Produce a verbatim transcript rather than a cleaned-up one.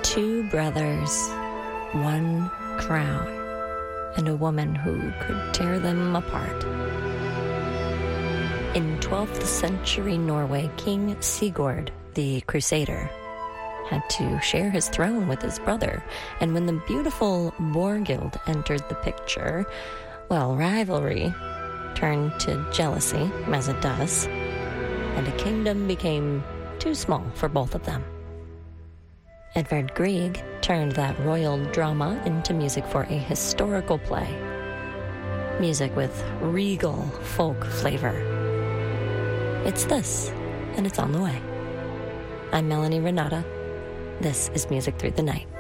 Two brothers, one crown, and a woman who could tear them apart. In twelfth century Norway, King Sigurd the Crusader had to share his throne with his brother, and when the beautiful Borghild entered the picture, well, rivalry turned to jealousy, as it does, and a kingdom became too small for both of them. Edvard Grieg turned that royal drama into music for a historical play. Music with regal folk flavor. It's this, and it's on the way. I'm Melanie Renata. This is Music Through the Night.